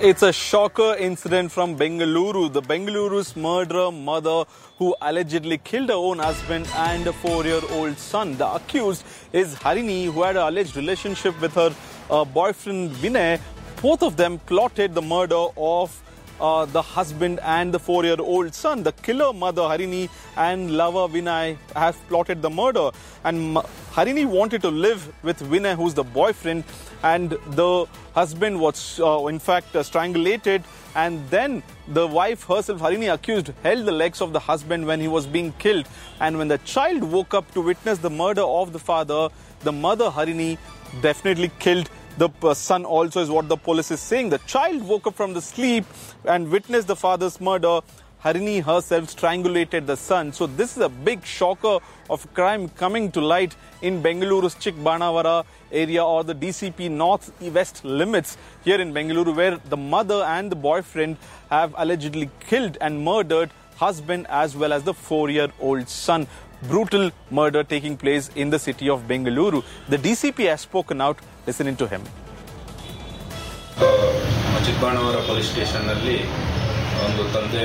It's a shocker incident from Bengaluru. The Bengaluru's murderer mother who allegedly killed her own husband and a 4-year-old son. The accused is Harini, who had an alleged relationship with her boyfriend Vinay. Both of them plotted the murder of the husband and the 4-year-old son. The killer mother Harini and lover Vinay have plotted the murder, and Harini wanted to live with Vinay, who's the boyfriend, and the husband was in fact strangulated, and then the wife herself, Harini accused, held the legs of the husband when he was being killed. And when the child woke up to witness the murder of the father, the mother Harini definitely killed the son also, is what the police is saying. The child woke up from the sleep and witnessed the father's murder. Harini herself strangulated the son. So this is a big shocker of crime coming to light in Bengaluru's Chikbanavara area, or the DCP North-West limits here in Bengaluru, where the mother and the boyfriend have allegedly killed and murdered husband as well as the 4-year-old son. Brutal murder taking place in the city of Bengaluru. The DCP has spoken out. Listen to him. ಚಿಕ್ಕಬಾಣವರ police ಸ್ಟೇಷನ್ನಲ್ಲಿ ಒಂದು ತಂದೆ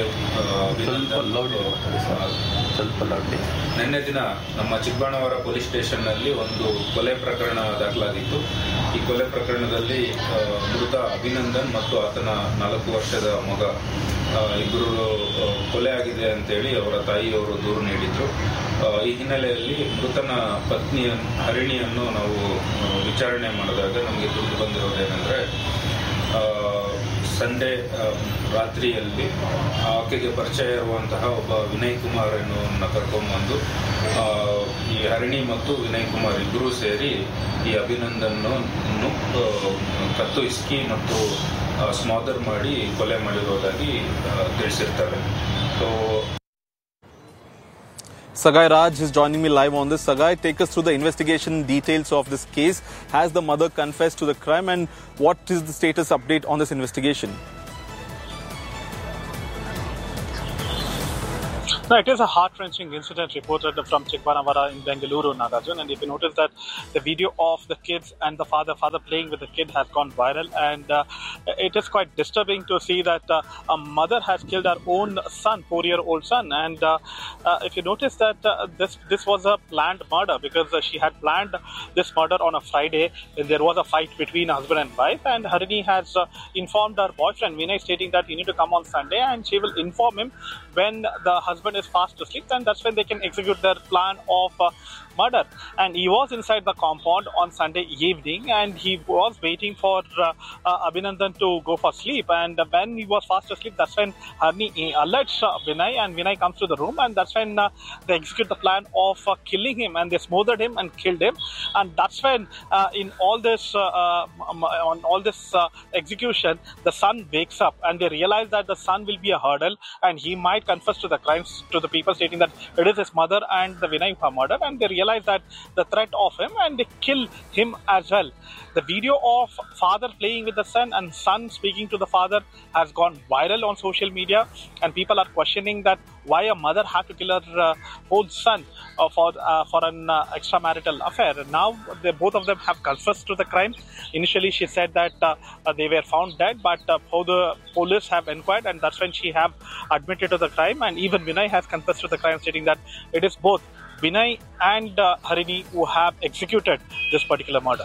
ನಿನ್ನೆ ದಿನ ನಮ್ಮ ಚಿಕ್ಕಬಾಣವರ police ಸ್ಟೇಷನ್ನಲ್ಲಿ ಒಂದು ಕೊಲೆ ಪ್ರಕರಣ ದಾಖಲಾಗಿತ್ತು. ಈ ಕೊಲೆ ಪ್ರಕರಣದಲ್ಲಿ ಮೃತ ಅಭಿನಂದನ್ ಮತ್ತು ಆತನ 4 ವರ್ಷದ ಮಗ ಇಬ್ಬರು ಕೊಲೆ ಆಗಿದೆ ಅಂತೇಳಿ ಅವರ ತಾಯಿಯವರು ದೂರು ನೀಡಿದ್ರು. ಈ ಹಿನ್ನೆಲೆಯಲ್ಲಿ ಮೃತನ ಪತ್ನಿ ಹರಿಣಿಯನ್ನು ನಾವು ವಿಚಾರಣೆ ಮಾಡಿದಾಗ ನಮಗೆ ತಿಳಿದು ಬಂದಿರೋದೇನೆಂದರೆ, ಸಂಡೇ ರಾತ್ರಿಯಲ್ಲಿ ಆಕೆಗೆ ಪರಿಚಯ ಇರುವಂತಹ ಒಬ್ಬ ವಿನಯ್ ಕುಮಾರ್ ಎನ್ನುವನ್ನ ಕರ್ಕೊಂಡ್ಬಂದು ಈ ಹರಿಣಿ ಮತ್ತು ವಿನಯ್ ಕುಮಾರ್ ಇಬ್ಬರೂ ಸೇರಿ ಈ ಅಭಿನಂದನ್ನು ಕತ್ತು ಇಸ್ಕಿ ಮತ್ತು ಸ್ಮಾದರ್ ಮಾಡಿ ಕೊಲೆ ಮಾಡಿರೋದಾಗಿ ತಿಳಿಸಿರ್ತಾರೆ. So Sagai Raj is joining me live on this. Sagai, take us through the investigation details of this case. Has the mother confessed to the crime, and what is the status update on this investigation? No, it is a heart-wrenching incident reported from Chikbanavara in Bengaluru, Nagarjun. And if you notice that the video of the kids and the father playing with the kid has gone viral, and it is quite disturbing to see that a mother has killed her own son, 4-year-old son. And if you notice that this was a planned murder, because she had planned this murder on a Friday. There was a fight between husband and wife, and Harini has informed her boyfriend Vinay, stating that he need to come on Sunday, and she will inform him when the husband is fast asleep, and that's when they can execute their plan of murder. And he was inside the compound on Sunday evening, and he was waiting for Abhinandan to go for sleep. And when he was fast asleep, that's when Harini alerts Vinay, and Vinay comes to the room, and that's when they execute the plan of killing him, and they smothered him and killed him. And that's when in all this execution, the son wakes up, and they realize that the son will be a hurdle, and he might confess to the crimes to the people, stating that it is his mother and the Vinay who have murdered, and they realize that the threat of him, and they kill him as well. The video of father playing with the son and son speaking to the father has gone viral on social media, and people are questioning that why a mother had to kill her own son for an extramarital affair. Now both of them have confessed to the crime. Initially she said that they were found dead, but how the police have inquired, and that's when she have admitted to the crime. And even Vinay has confessed to the crime, stating that it is both Vinay and Harini who have executed this particular murder.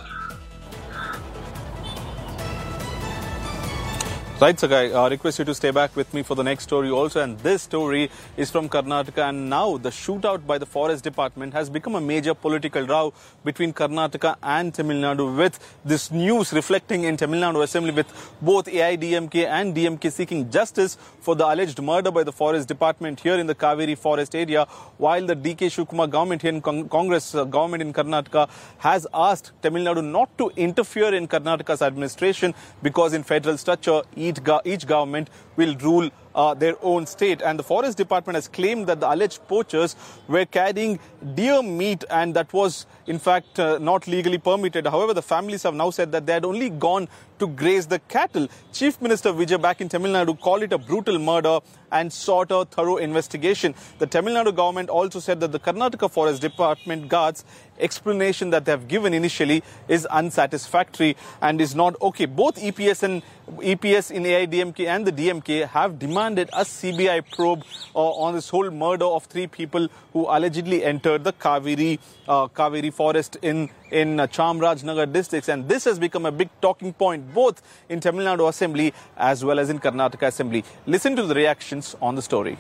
Right, Sagai, I request you to stay back with me for the next story also. And this story is from Karnataka, and now the shootout by the Forest Department has become a major political row between Karnataka and Tamil Nadu, with this news reflecting in Tamil Nadu Assembly, with both AIDMK and DMK seeking justice for the alleged murder by the Forest Department here in the Kaveri Forest area, while the DK Shivakumar government here in Congress government in Karnataka has asked Tamil Nadu not to interfere in Karnataka's administration, because in federal structure each government will rule their own state. And the Forest Department has claimed that the alleged poachers were carrying deer meat, and that was in fact not legally permitted. However, the families have now said that they had only gone to graze the cattle. Chief Minister Vijay back in Tamil Nadu called it a brutal murder and sought a thorough investigation. The Tamil Nadu government also said that the Karnataka Forest Department guards' explanation that they have given initially is unsatisfactory and is not okay. Both EPS in AIDMK and the DMK have demanded a CBI probe on this whole murder of 3 people who allegedly entered the Kaveri forest in Chamarajanagar districts, and this has become a big talking point both in Tamil Nadu Assembly as well as in Karnataka Assembly. Listen to the reactions on the story.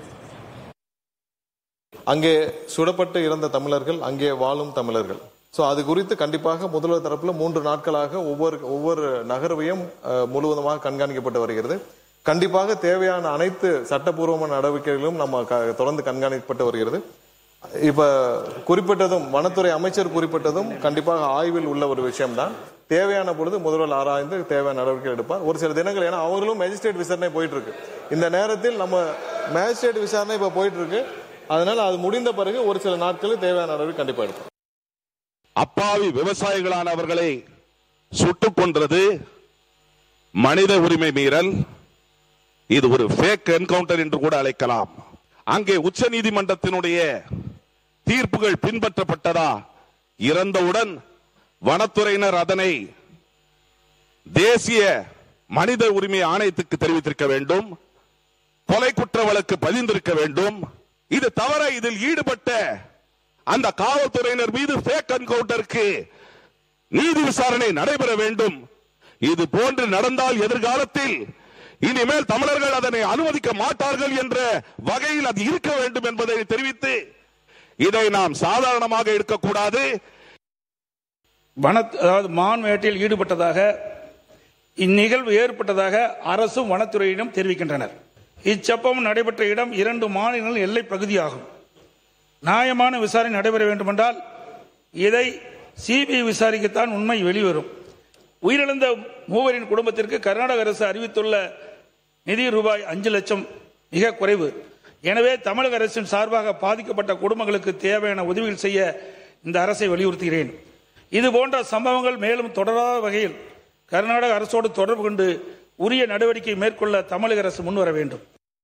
அங்கே சுடப்பட்டு இறந்த தமிழர்கள், அங்கே வாழும் தமிழர்கள். So அது குறித்து கண்டிப்பாக முதல்வர் தரப்பில் 3 நாட்களாக ஒவ்வொரு நகர்வையும் முழுவதுமாக கண்காணிக்கப்பட்டு வருகிறது. கண்டிப்பாக தேவையான அனைத்து சட்டப்பூர்வமான நடவடிக்கைகளும் நம்ம தொடர்ந்து கண்காணிக்கப்பட்டு வருகிறது. இப்ப குறிப்பிட்டதும் வனத்துறை அமைச்சர் குறிப்பிட்டதும் கண்டிப்பாக ஆய்வில் உள்ள ஒரு விஷயம்தான். தேவையான பொழுது முதல்வர் ஆராய்ந்து தேவையான நடவடிக்கை எடுப்பார். ஒரு சில தினங்கள், ஏன்னா அவர்களும் மேஜிஸ்ட்ரேட் விசாரணை போயிட்டு இருக்கு. இந்த நேரத்தில் நம்ம மேஜிஸ்ட்ரேட் விசாரணை இப்ப போயிட்டு இருக்கு. அதனால அது முடிந்த பிறகு ஒரு சில நாட்களுக்கு தேவையான நடவடிக்கை கண்டிப்பா எடுப்போம். அப்பாவி விவசாயிகளானவர்களை சுட்டுக் கொன்றது மனித உரிமை மீறல். இது ஒரு ஃபேக் என்கவுண்டர் என்று கூட அழைக்கலாம். அங்கே உச்ச நீதிமன்றத்தினுடைய தீர்ப்புகள் பின்பற்றப்பட்டதா? இறந்தவுடன் வனத்துறையினர் அதனை தேசிய மனித உரிமை ஆணையத்துக்கு தெரிவித்திருக்க வேண்டும். கொலை குற்ற வழக்கு பதிந்திருக்க வேண்டும். இது தவிர இதில் ஈடுபட்ட அந்த காவல்துறையினர் மீது ஃபேக் என்கவுண்டருக்கு நீதி விசாரணை நடைபெற வேண்டும். இது போன்று நடந்தால் எதிர்காலத்தில் இனிமேல் தமிழர்கள் அதனை அனுமதிக்க மாட்டார்கள் என்ற வகையில் அது இருக்க வேண்டும் என்பதை தெரிவித்து இதை நாம் சாதாரணமாக எடுக்கக்கூடாது. அதாவது மான் வேட்டையில் ஈடுபட்டதாக இந்நிகழ்வு ஏற்பட்டதாக அரசும் வனத்துறையிடம் தெரிவிக்கின்றனர். இச்சம்பவம் நடைபெற்ற இடம் 2 மாநிலங்கள் எல்லை பகுதியாகும். நியாயமான விசாரணை நடைபெற வேண்டுமென்றால் இதை சிபிஐ விசாரிக்கத்தான் உண்மை வெளிவரும். உயிரிழந்த 3 குடும்பத்திற்கு கர்நாடக அரசு அறிவித்துள்ள நிதி ரூபாய் 5 லட்சம் மிக குறைவு. எனவே தமிழக அரசின் சார்பாக பாதிக்கப்பட்ட குடும்பங்களுக்கு தேவையான உதவிகள் செய்ய இந்த அரசை வலியுறுத்துகிறேன். இது போன்ற சம்பவங்கள் மேலும் தொடராத வகையில் கர்நாடக அரசோடு தொடர்பு கொண்டு உரிய நடவடிக்கை மேற்கொள்ள தமிழக அரசு முன்வர வேண்டும்.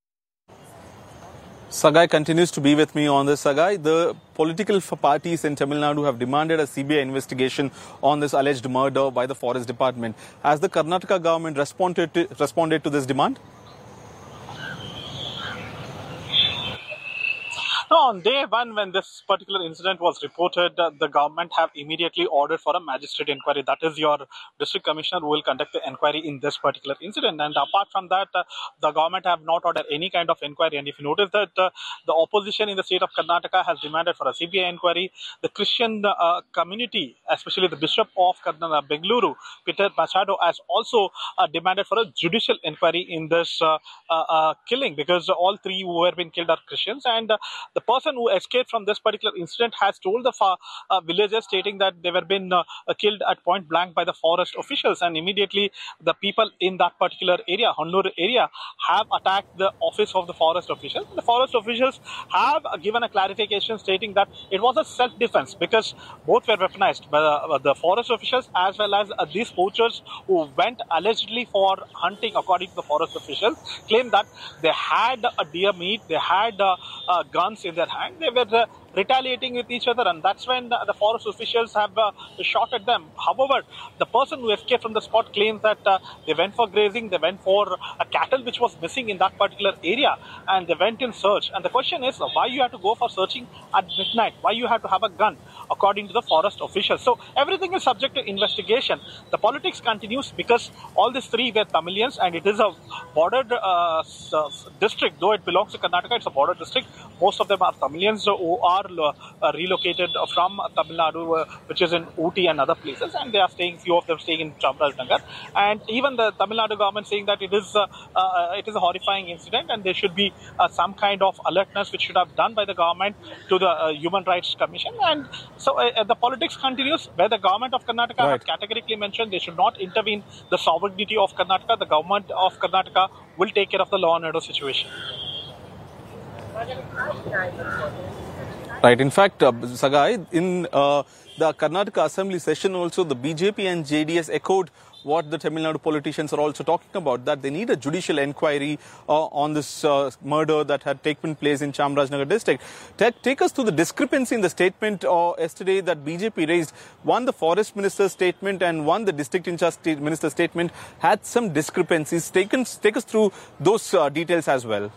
Sagai continues to be with me on this. Sagai, the political parties in Tamil Nadu have demanded a CBI investigation on this alleged murder by the Forest Department. Has the Karnataka government responded to this demand? No, on day one, when this particular incident was reported, the government have immediately ordered for a magistrate inquiry. That is, your district commissioner who will conduct the inquiry in this particular incident. And apart from that, the government have not ordered any kind of inquiry. And if you notice that the opposition in the state of Karnataka has demanded for a CBI inquiry, the Christian community, especially the Bishop of Bengaluru, Peter Machado, has also demanded for a judicial inquiry in this killing, because all 3 who have been killed are Christians. And the person who escaped from this particular incident has told the villagers, stating that they were been killed at point blank by the forest officials, and immediately the people in that particular area, Honnur area, have attacked the office of the forest officials. The forest officials have given a clarification stating that it was a self-defense because both were weaponized by the forest officials as well as these poachers who went allegedly for hunting. According to the forest officials, claimed that they had a deer meat, they had guns in their hand, they were retaliating with each other, and that's when the forest officials have shot at them. However, the person who escaped from the spot claims that they went for grazing, they went for a cattle which was missing in that particular area, and they went in search. And the question is, why you have to go for searching at midnight? Why you have to have a gun? According to the forest officials. So everything is subject to investigation. The politics continues because all these 3 were Tamilians, and it is a border district. Though it belongs to Karnataka, it's a border district. most of them are Tamilians who are relocated from Tamil Nadu, which is in Ooty and other places, and they are staying, few of them staying in Chamarajanagar. And even the Tamil Nadu government saying that it is a horrifying incident, and there should be some kind of alertness which should have done by the government to the Human Rights Commission. And so the politics continues, where the government of Karnataka has categorically mentioned they should not intervene the sovereignty of Karnataka. The government of Karnataka will take care of the law and order situation. Right. In fact, Sagai, in the Karnataka Assembly session also, the BJP and JDS echoed what the Tamil Nadu politicians are also talking about, that they need a judicial inquiry on this murder that had taken place in Chamarajanagar district. Take us through the discrepancy in the statement yesterday that BJP raised. One, the forest minister's statement, and one, the district in charge minister's statement had some discrepancies. Take us through those details as well.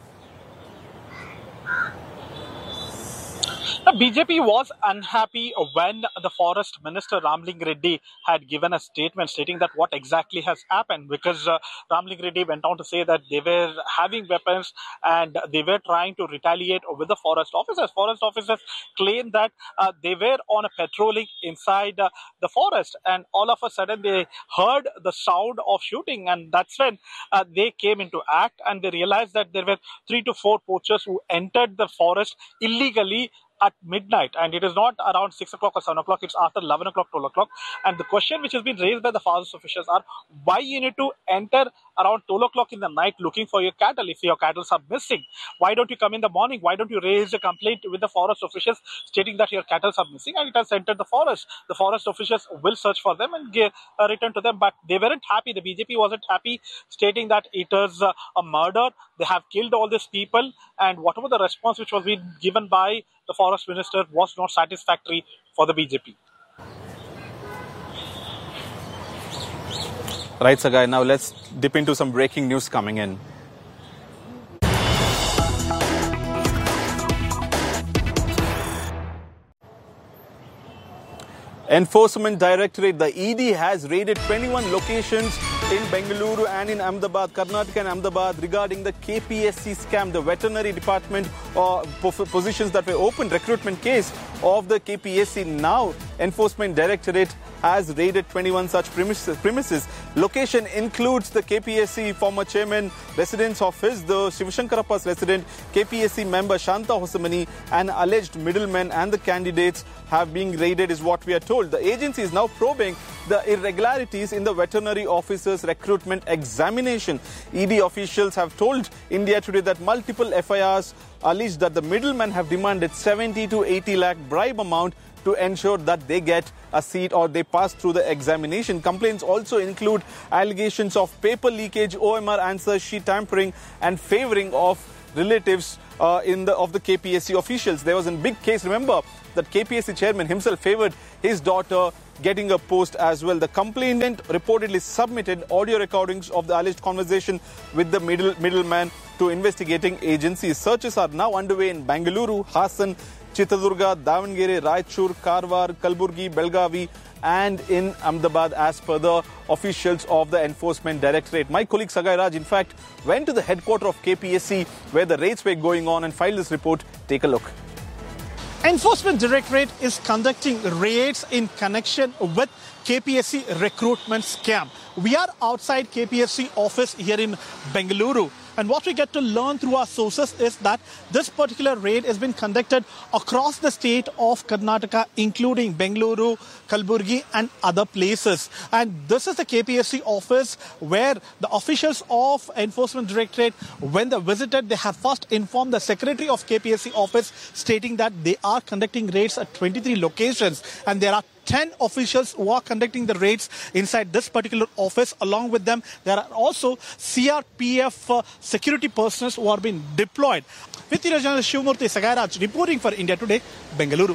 The BJP was unhappy when the forest minister Ramling Reddy had given a statement stating that what exactly has happened, because Ramling Reddy went on to say that they were having weapons and they were trying to retaliate with the forest officers. Forest officers claimed that they were on a patrolling inside the forest, and all of a sudden they heard the sound of shooting, and that's when they came into act, and they realized that there were 3 to 4 poachers who entered the forest illegally at midnight, and it is not around 6 o'clock or 7 o'clock, it's after 11 o'clock, 12 o'clock. And the question which has been raised by the forest officials are, why you need to enter around 12 o'clock in the night looking for your cattle if your cattle are missing? Why don't you come in the morning? Why don't you raise a complaint with the forest officials stating that your cattle are missing and it has entered the forest? The forest officials will search for them and return to them, but they weren't happy. The BJP wasn't happy, stating that it is a murder. They have killed all these people, and whatever the response which was being given by the forest minister was not satisfactory for the BJP. Right, Sagai. Now let's dip into some breaking news coming in. Enforcement Directorate, the ED, has raided 21 locations in Bengaluru and in Ahmedabad, Karnataka and Ahmedabad, regarding the KPSC scam. The veterinary department positions that were open, recruitment case of the KPSC. Now, Enforcement Directorate has raided 21 such premises. Location includes the KPSC former chairman residence office, the Shivashankarappa's resident, KPSC member Shanta Hosamani, and alleged middlemen and the candidates have been raided, is what we are told. The agency is now probing the irregularities in the veterinary officers' recruitment examination. ED officials have told India Today that multiple FIRs allege that the middlemen have demanded 70 to 80 lakh bribe amount to ensure that they get a seat or they pass through the examination. Complaints also include allegations of paper leakage, OMR answer sheet tampering, and favoring of relatives of the KPSC officials. There was a big case, remember, that KPSC chairman himself favored his daughter getting a post as well. The complainant reportedly submitted audio recordings of the alleged conversation with the middleman to investigating agencies. Searches are now underway in Bengaluru, Hassan, Chitradurga, Davangere, Raichur, Karwar, Kalburgi, Belgavi, and in Ahmedabad, as per the officials of the Enforcement Directorate. My colleague Sagai Raj, in fact, went to the headquarters of KPSC where the raids were going on and filed this report. Take a look. Enforcement Directorate is conducting raids in connection with KPSC recruitment scam. We are outside KPSC office here in Bengaluru. And what we get to learn through our sources is that this particular raid has been conducted across the state of Karnataka, including Bengaluru, Kalburgi and other places. And this is the KPSC office where the officials of Enforcement Directorate, when they visited, they have first informed the secretary of KPSC office, stating that they are conducting raids at 23 locations. And there are 10 officials who are conducting the raids inside this particular office. Along with them, there are also CRPF security personnel who are being deployed. With you, Shivamurthy, Sagai Raj, reporting for India Today, Bengaluru.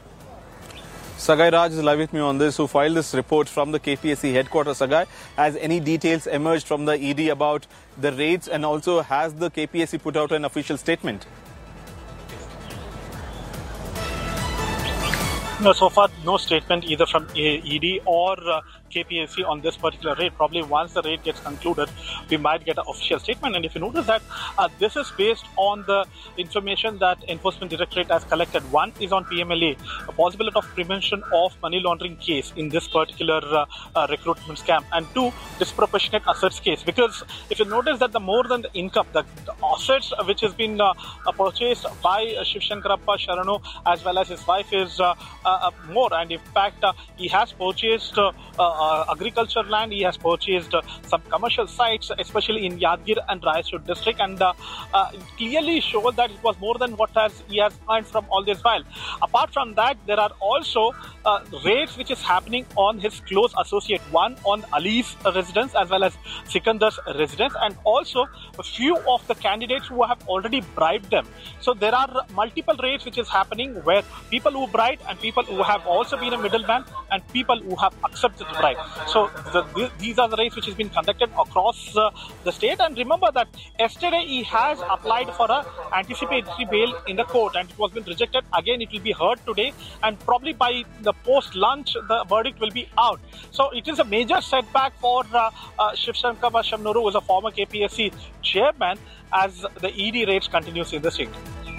Sagai Raj is live with me on this, who filed this report from the KPSC headquarters. Sagai, has any details emerged from the ED about the raids, and also has the KPSC put out an official statement? No, so far no statement either from ED or KPSC on this particular raid. Probably once the raid gets concluded, we might get an official statement. And if you notice that this is based on the information that Enforcement Directorate has collected. One is on PMLA, a possibility of prevention of money laundering case in this particular recruitment scam, and two, disproportionate assets case. Because if you notice that the more than the income, the assets which has been purchased by Shiv Shankarappa Sharanu as well as his wife is more, and in fact he has purchased agriculture land, he has purchased some commercial sites, especially in Yadgir and Rayachur district, and clearly shows that it was more than what he has earned from all this while. Apart from that, there are also raids which is happening on his close associate, one on Ali's residence as well as Sikandar's residence, and also a few of the candidates who have already bribed them. So there are multiple raids which is happening where people who bribed and people who have also been a middleman and people who have accepted the bribe. So these are the raids which has been conducted across the state. And remember that yesterday he has applied for a anticipatory bail in the court and it was been rejected. Again, it will be heard today, and probably by the post-lunch the verdict will be out. So it is a major setback for Shiv Shankarappa Sharanu, who is a former KPSC chairman, as the ED raids continues in the state.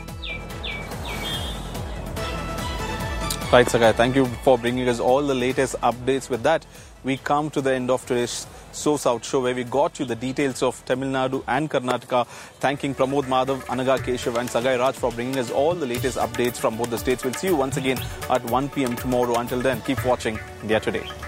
Right, Sagai, thank you for bringing us all the latest updates. With that, we come to the end of today's So South show, where we got you the details of Tamil Nadu and Karnataka. Thanking Pramod Madhav, Anaga Keshav and Sagai Raj for bringing us all the latest updates from both the states. We'll see you once again at 1 p.m. tomorrow. Until then, keep watching India Today.